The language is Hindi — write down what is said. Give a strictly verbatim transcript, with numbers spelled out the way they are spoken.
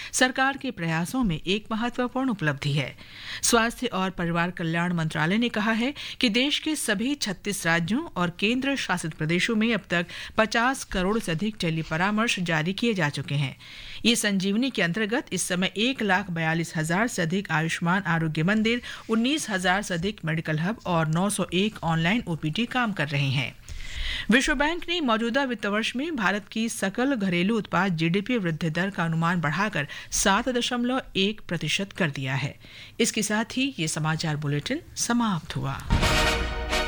सरकार के प्रयासों में एक महत्वपूर्ण उपलब्धि है। स्वास्थ्य और परिवार कल्याण मंत्रालय ने कहा है कि देश के सभी छत्तीस राज्यों और केंद्र शासित प्रदेशों में अब तक पचास करोड़ से अधिक टेली परामर्श जारी किए जा चुके हैं। ये संजीवनी के अंतर्गत इस समय एक लाख बयालीस हजार से अधिक आयुष्मान आरोग्य मंदिर, उन्नीस हजार से अधिक मेडिकल हब और नौ सौ एक ऑनलाइन ओपीडी काम कर रहे हैं। विश्व बैंक ने मौजूदा वित्त वर्ष में भारत की सकल घरेलू उत्पाद जीडीपी वृद्धि दर का अनुमान बढ़ाकर सात दशमलव एक प्रतिशत कर दिया है। इसके साथ ही ये समाचार बुलेटिन समाप्त हुआ।